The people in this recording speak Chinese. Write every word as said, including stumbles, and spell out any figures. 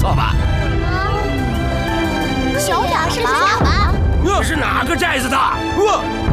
错吧？ 小哑巴， 那是哪个寨子的？呃